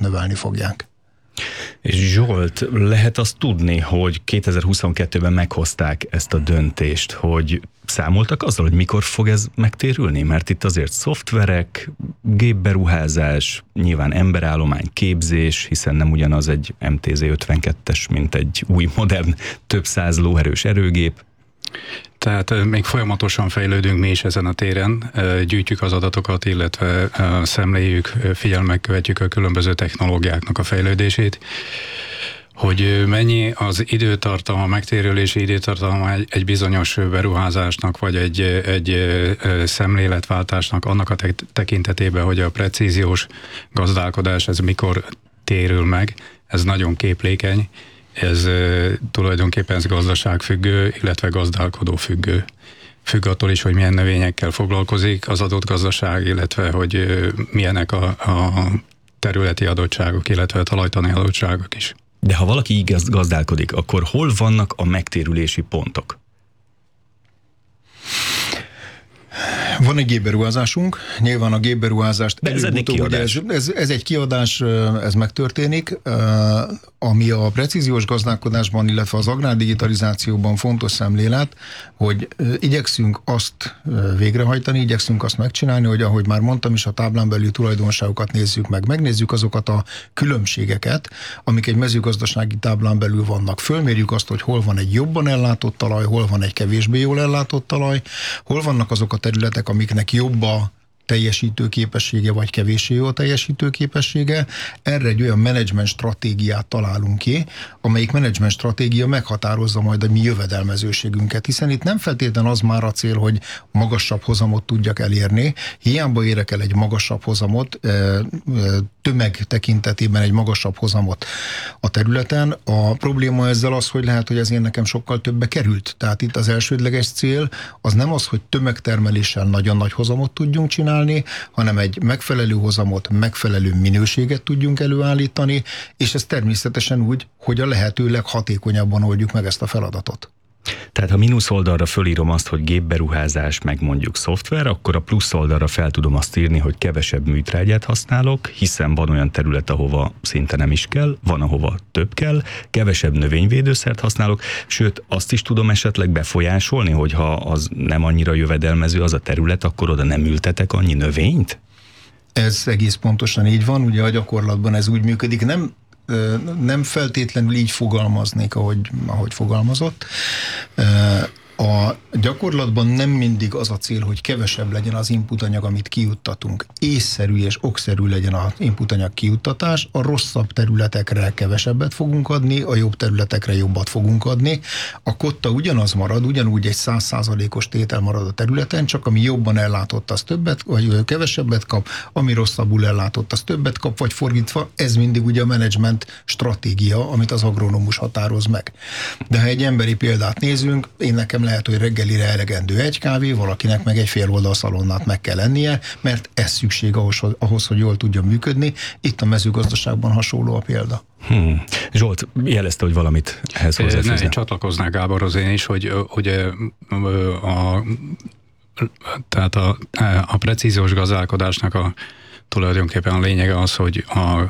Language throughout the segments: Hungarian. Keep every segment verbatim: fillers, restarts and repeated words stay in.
növelni fogják. És Zsolt, lehet azt tudni, hogy kétezer-huszonkettőben meghozták ezt a döntést, hogy számoltak azzal, hogy mikor fog ez megtérülni? Mert itt azért szoftverek, gépberuházás, nyilván emberállomány, képzés, hiszen nem ugyanaz egy em té zé ötvenkettes, mint egy új, modern, több száz lóerős erőgép. Tehát még folyamatosan fejlődünk mi is ezen a téren, gyűjtjük az adatokat, illetve szemléljük, figyelemmel követjük a különböző technológiáknak a fejlődését. Hogy mennyi az időtartalma, megtérülési időtartalma egy, egy bizonyos beruházásnak, vagy egy, egy szemléletváltásnak annak a tekintetében, hogy a precíziós gazdálkodás ez mikor térül meg, ez nagyon képlékeny. Ez e, tulajdonképpen ez gazdaságfüggő, illetve gazdálkodó függő. Függ attól is, hogy milyen növényekkel foglalkozik az adott gazdaság, illetve hogy e, milyenek a, a területi adottságok, illetve a talajtani adottságok is. De ha valaki így gazdálkodik, akkor hol vannak a megtérülési pontok? Van egy gépberuházásunk, nyilván a gépberuházást ez, ez, ez, ez egy kiadás, ez megtörténik, ami a precíziós gazdálkodásban, illetve az agrárdigitalizációban fontos szemlélet, hogy igyekszünk azt végrehajtani, igyekszünk azt megcsinálni, hogy ahogy már mondtam is, a táblán belül tulajdonságokat nézzük meg. Megnézzük azokat a különbségeket, amik egy mezőgazdasági táblán belül vannak. Fölmérjük azt, hogy hol van egy jobban ellátott talaj, hol van egy kevésbé jól ellátott talaj, hol vannak azok a területek, amiknek jobb a teljesítő képessége, vagy kevéssé jó a teljesítő képessége. Erre egy olyan menedzsment stratégiát találunk ki, amelyik menedzsment stratégia meghatározza majd a mi jövedelmezőségünket, hiszen itt nem feltétlenül az már a cél, hogy magasabb hozamot tudjak elérni. Hiába érek el egy magasabb hozamot, tömeg tekintetében egy magasabb hozamot a területen. A probléma ezzel az, hogy lehet, hogy ez én nekem sokkal többbe került. Tehát itt az elsődleges cél az nem az, hogy tömegtermeléssel nagyon nagy hozamot tudjunk csinálni, hanem egy megfelelő hozamot, megfelelő minőséget tudjunk előállítani, és ez természetesen úgy, hogy a lehető leghatékonyabban oldjuk meg ezt a feladatot. Tehát ha mínusz oldalra fölírom azt, hogy gépberuházás, meg mondjuk szoftver, akkor a plusz oldalra fel tudom azt írni, hogy kevesebb műtrágyát használok, hiszen van olyan terület, ahova szinte nem is kell, van, ahova több kell, kevesebb növényvédőszert használok, sőt, azt is tudom esetleg befolyásolni, hogy ha az nem annyira jövedelmező az a terület, akkor oda nem ültetek annyi növényt? Ez egész pontosan így van, ugye a gyakorlatban ez úgy működik, nem nem feltétlenül így fogalmaznék, ahogy, ahogy fogalmazott. A gyakorlatban nem mindig az a cél, hogy kevesebb legyen az inputanyag, amit kijuttatunk. Észszerű és okszerű legyen az inputanyag kijuttatás, a rosszabb területekre kevesebbet fogunk adni, a jobb területekre jobbat fogunk adni. A kotta ugyanaz marad, ugyanúgy egy száz százalékos tétel marad a területen, csak ami jobban ellátott, az többet, vagy kevesebbet kap, ami rosszabbul ellátott, az többet kap, vagy fordítva, ez mindig ugye a menedzsment stratégia, amit az agronómus határoz meg. De ha egy emberi példát nézünk, én nekem lehet, hogy reggelire elegendő egy kávé, valakinek meg egy fél oldal szalonnát meg kell lennie, mert ez szükség ahhoz, ahhoz, hogy jól tudjon működni. Itt a mezőgazdaságban hasonló a példa. Hmm. Zsolt jelezte, hogy valamit ehhez hozzáfűzni. Én csatlakoznák Gáborhoz én is, hogy ugye a, tehát a, a precíziós gazdálkodásnak a tulajdonképpen a lényege az, hogy a, a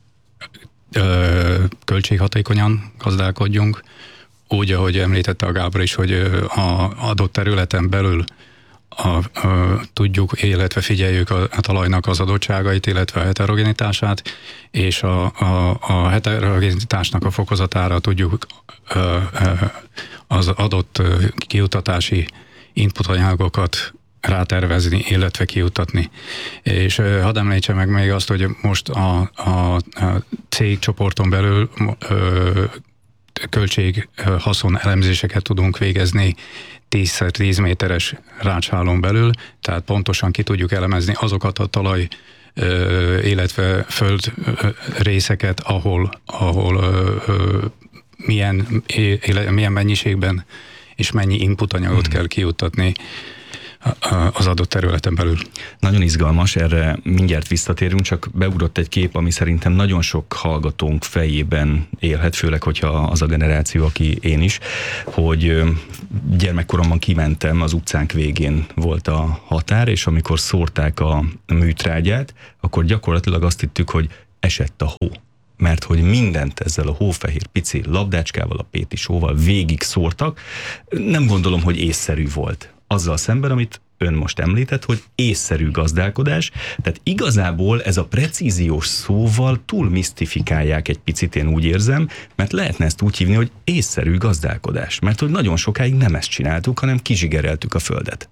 költséghatékonyan gazdálkodjunk, úgy, ahogy említette a Gábor is, hogy a adott területen belül a, a, tudjuk, illetve figyeljük a, a talajnak az adottságait, illetve a heterogenitását, és a, a, a heterogenitásnak a fokozatára tudjuk a, a, az adott kijuttatási inputanyagokat rátervezni, illetve kijuttatni. És hadd említse meg még azt, hogy most a, a, a cégcsoporton belül ö, költség-haszon elemzéseket tudunk végezni tízszer tíz méteres rácshálón belül, tehát pontosan ki tudjuk elemezni azokat a talaj, illetve föld részeket, ahol, ahol milyen, milyen mennyiségben és mennyi inputanyagot hmm. kell kijuttatni az adott területen belül. Nagyon izgalmas, erre mindjárt visszatérünk, csak beugrott egy kép, ami szerintem nagyon sok hallgatónk fejében élhet, főleg, hogyha az a generáció, aki én is, hogy gyermekkoromban kimentem, az utcánk végén volt a határ, és amikor szórták a műtrágyát, akkor gyakorlatilag azt hittük, hogy esett a hó. Mert hogy mindent ezzel a hófehér pici labdácskával, a péti sóval végig szórtak, nem gondolom, hogy észszerű volt. Azzal szemben, amit ön most említett, hogy észszerű gazdálkodás, tehát igazából ez a precíziós szóval túl misztifikálják egy picit, én úgy érzem, mert lehetne ezt úgy hívni, hogy észszerű gazdálkodás, mert hogy nagyon sokáig nem ezt csináltuk, hanem kizsigereltük a földet.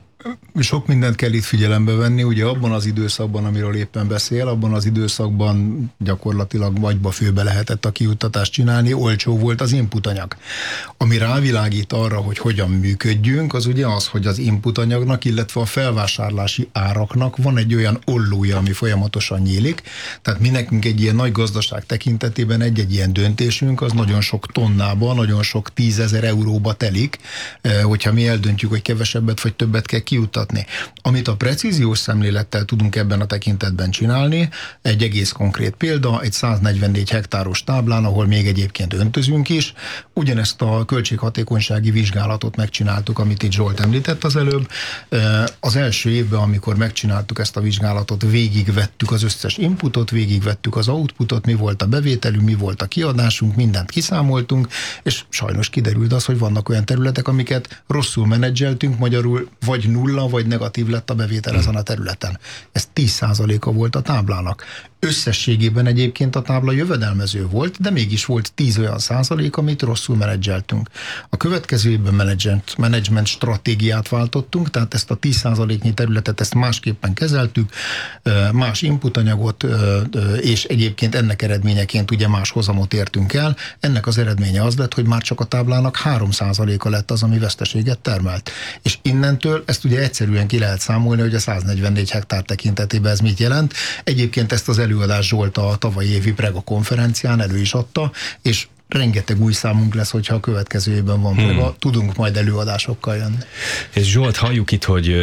Sok mindent kell itt figyelembe venni, ugye abban az időszakban, amiről éppen beszél, abban az időszakban gyakorlatilag vagyba főbe lehetett a kijuttatást csinálni, olcsó volt az inputanyag. Ami rávilágít arra, hogy hogyan működjünk, az ugye az, hogy az inputanyagnak, illetve a felvásárlási áraknak van egy olyan ollója, ami folyamatosan nyílik, tehát mi nekünk egy ilyen nagy gazdaság tekintetében egy-egy ilyen döntésünk, az nagyon sok tonnába, nagyon sok tízezer euróba telik, hogyha mi eldöntjük, hogy kevesebbet vagy többet kell kijuttatni. Amit a precíziós szemlélettel tudunk ebben a tekintetben csinálni, egy egész konkrét példa, egy száznegyvennégy hektáros táblán, ahol még egyébként öntözünk is, ugyanezt a költséghatékonysági vizsgálatot megcsináltuk, amit itt Zsolt említett az előbb. Az első évben, amikor megcsináltuk ezt a vizsgálatot, végigvettük az összes inputot, végigvettük az outputot, mi volt a bevételünk, mi volt a kiadásunk, mindent kiszámoltunk, és sajnos kiderült az, hogy vannak olyan területek, amiket rosszul menedzseltünk, magyarul vagy nulla, vagy negatív lett a bevétel ezen a területen. Ez tíz százaléka volt a táblának. Összességében egyébként a tábla jövedelmező volt, de mégis volt tíz olyan százalék, amit rosszul menedzseltünk. A következő évben menedzsment, menedzsment stratégiát váltottunk, tehát ezt a tíz százaléknyi területet ezt másképpen kezeltük, más inputanyagot, és egyébként ennek eredményeként ugye más hozamot értünk el. Ennek az eredménye az lett, hogy már csak a táblának három százaléka lett az, ami veszteséget termelt. És innentől ezt ugye egyszerűen ki lehet számolni, hogy a száznegyvennégy hektár tekintetében ez mit jelent. Egyébként ezt az előadás Zsolt a tavalyi évi Prega konferencián elő is adta, és rengeteg új számunk lesz, hogyha a következő évben van Prega, hmm. tudunk majd előadásokkal jönni. És Zsolt, halljuk itt, hogy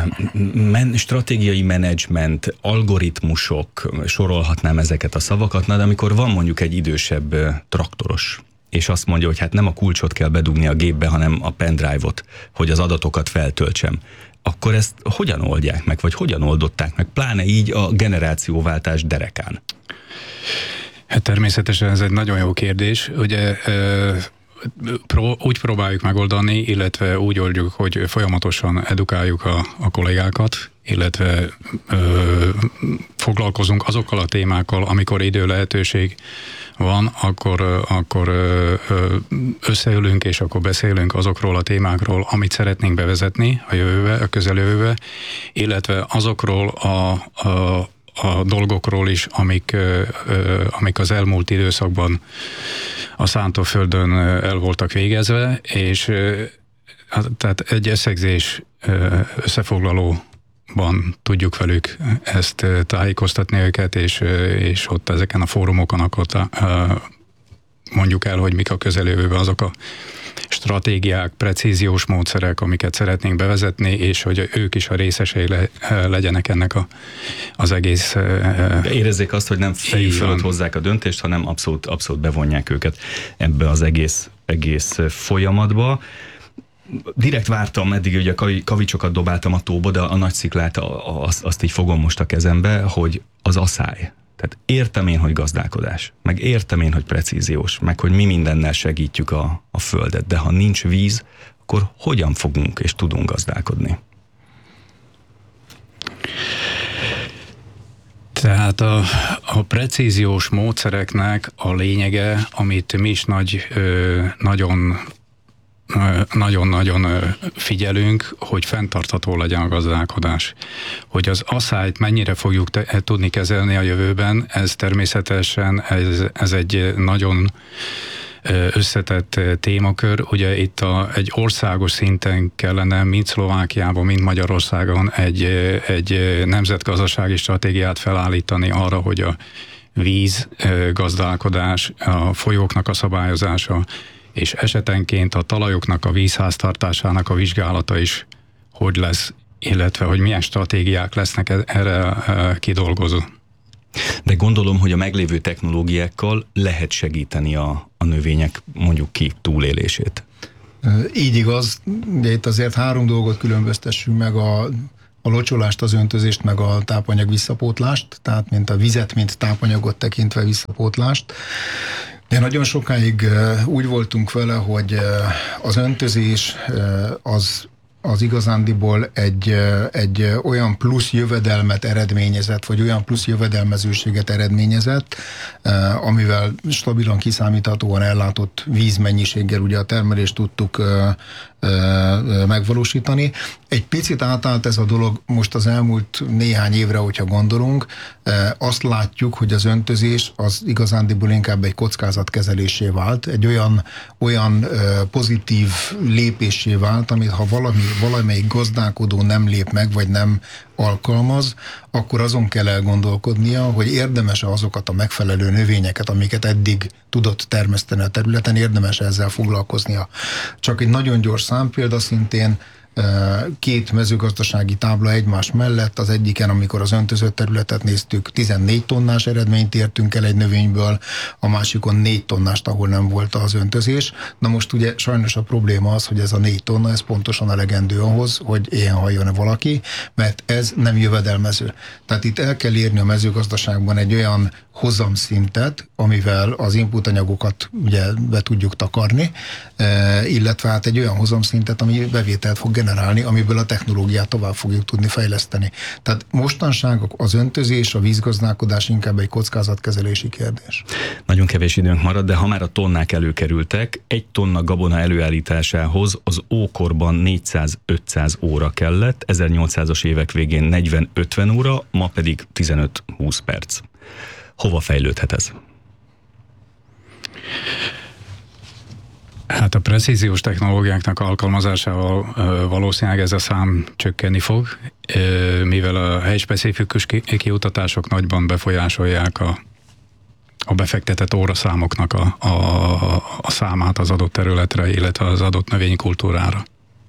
men- stratégiai menedzsment, algoritmusok, sorolhatnám ezeket a szavakat, de amikor van mondjuk egy idősebb traktoros, és azt mondja, hogy hát nem a kulcsot kell bedugni a gépbe, hanem a pendrive-ot, hogy az adatokat feltöltsem, akkor ezt hogyan oldják meg, vagy hogyan oldották meg, pláne így a generációváltás derekán? Hát természetesen ez egy nagyon jó kérdés. Ugye úgy próbáljuk megoldani, illetve úgy oldjuk, hogy folyamatosan edukáljuk a, a kollégákat, illetve ö, foglalkozunk azokkal a témákkal, amikor idő lehetőség van, akkor, akkor összeülünk, és akkor beszélünk azokról a témákról, amit szeretnénk bevezetni a jövőbe, a közeljövőbe, illetve azokról a, a, a dolgokról is, amik, amik az elmúlt időszakban a szántóföldön el voltak végezve, és tehát egy összegzés összefoglaló tudjuk velük ezt tájékoztatni őket, és, és ott ezeken a fórumokon akkor mondjuk el, hogy mik a közeljövőben azok a stratégiák, precíziós módszerek, amiket szeretnénk bevezetni, és hogy ők is a részesei le, legyenek ennek a, az egész... De érezzék azt, hogy nem fejük fölött hozzák a döntést, hanem abszolút, abszolút bevonják őket ebbe az egész, egész folyamatba. Direkt vártam, eddig ugye kavicsokat dobáltam a tóba, de a nagy sziklát azt, azt így fogom most a kezembe, hogy az aszály. Tehát értem én, hogy gazdálkodás, meg értem én, hogy precíziós, meg hogy mi mindennel segítjük a, a földet, de ha nincs víz, akkor hogyan fogunk és tudunk gazdálkodni? Tehát a, a precíziós módszereknek a lényege, amit mi is nagy, ö, nagyon nagyon-nagyon figyelünk, hogy fenntartható legyen a gazdálkodás. Hogy az aszályt mennyire fogjuk te- tudni kezelni a jövőben, ez természetesen ez, ez egy nagyon összetett témakör. Ugye itt a, egy országos szinten kellene, mind Szlovákiában, mind Magyarországon egy, egy nemzetgazdasági stratégiát felállítani arra, hogy a víz gazdálkodás, a folyóknak a szabályozása, és esetenként a talajoknak a vízháztartásának a vizsgálata is hogy lesz, illetve hogy milyen stratégiák lesznek erre kidolgozó. De gondolom, hogy a meglévő technológiákkal lehet segíteni a, a növények mondjuk ki túlélését. Így igaz, de itt azért három dolgot különböztessünk meg, a, a locsolást, az öntözést, meg a tápanyag visszapótlást, tehát mint a vizet, mint tápanyagot tekintve visszapótlást. De nagyon sokáig úgy voltunk vele, hogy az öntözés az az igazándiból egy, egy olyan plusz jövedelmet eredményezett, vagy olyan plusz jövedelmezőséget eredményezett, amivel stabilan kiszámíthatóan ellátott vízmennyiséggel ugye a termelést tudtuk megvalósítani. Egy picit átállt ez a dolog most az elmúlt néhány évre, hogyha gondolunk, azt látjuk, hogy az öntözés az igazándiból inkább egy kockázatkezelésé vált, egy olyan, olyan pozitív lépésé vált, amit ha valami, valamelyik gazdálkodó nem lép meg, vagy nem alkalmaz, akkor azon kell elgondolkodnia, hogy érdemes-e azokat a megfelelő növényeket, amiket eddig tudott termeszteni a területen, érdemes ezzel foglalkoznia. Csak egy nagyon gyors számpélda szintén, két mezőgazdasági tábla egymás mellett, az egyiken, amikor az öntözött területet néztük, tizennégy tonnás eredményt értünk el egy növényből, a másikon négy tonnást, ahol nem volt az öntözés. Na most ugye sajnos a probléma az, hogy ez a négy tonna, ez pontosan elegendő ahhoz, hogy ilyen halljon-e valaki, mert ez nem jövedelmező. Tehát itt el kell érni a mezőgazdaságban egy olyan hozamszintet, amivel az inputanyagokat ugye be tudjuk takarni, illetve hát egy olyan hozamszintet, ami bevételt fog generálni, amiből a technológiát tovább fogjuk tudni fejleszteni. Tehát mostanság az öntözés, a vízgazdálkodás inkább egy kockázatkezelési kérdés. Nagyon kevés időnk marad, de ha már a tonnák előkerültek, egy tonna gabona előállításához az ókorban négyszáz-ötszáz óra kellett, ezernyolcszázas évek végén negyven-ötven óra, ma pedig tizenöt-húsz perc. Hova fejlődhet ez? Hát a precíziós technológiáknak alkalmazásával valószínűleg ez a szám csökkenni fog, mivel a helyspecifikus kiutatások nagyban befolyásolják a, a befektetett óraszámoknak a, a, a számát az adott területre, illetve az adott növénykultúrára.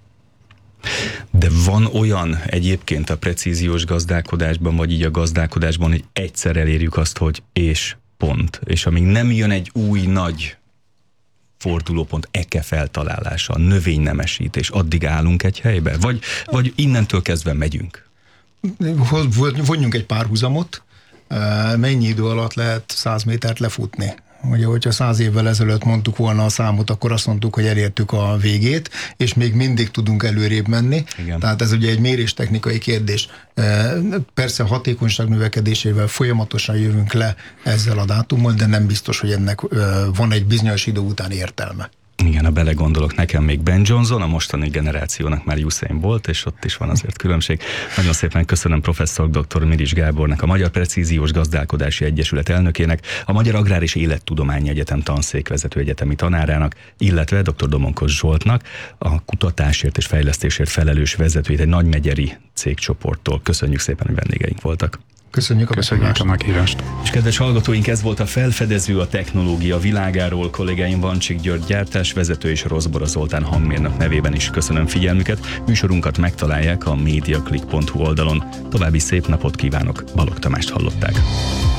De van olyan egyébként a precíziós gazdálkodásban, vagy így a gazdálkodásban, hogy egyszer elérjük azt, hogy és pont. És amíg nem jön egy új nagy fordulópont, eke feltalálása, növénynemesítés, addig állunk egy helybe? Vagy, vagy innentől kezdve megyünk? Vonjunk egy párhuzamot. Mennyi idő alatt lehet száz métert lefutni? Ugye, hogyha száz évvel ezelőtt mondtuk volna a számot, akkor azt mondtuk, hogy elértük a végét, és még mindig tudunk előrébb menni. Igen. Tehát ez ugye egy méréstechnikai kérdés. Persze a hatékonyság növekedésével folyamatosan jövünk le ezzel a dátummal, de nem biztos, hogy ennek van egy bizonyos idő után értelme. Igen, ha belegondolok, nekem még Ben Johnson, a mostani generációnak már Usain Bolt, és ott is van azért különbség. Nagyon szépen köszönöm professzor dr. Miris Gábornak, a Magyar Precíziós Gazdálkodási Egyesület elnökének, a Magyar Agrár és Élettudományi Egyetem tanszékvezető egyetemi tanárának, illetve dr. Domonkos Zsoltnak, a kutatásért és fejlesztésért felelős vezetőjét egy nagymegyeri cégcsoporttól. Köszönjük szépen, hogy vendégeink voltak. Köszönjük a Köszönjük a meghívást. És kedves hallgatóink, ez volt a Felfedező a technológia világáról. Kollégáim Vancsik György gyártásvezető és Rozbora Zoltán hangmérnök nevében is köszönöm figyelmüket. Műsorunkat megtalálják a mediaclick pont hu oldalon. További szép napot kívánok, Balogh Tamást hallották.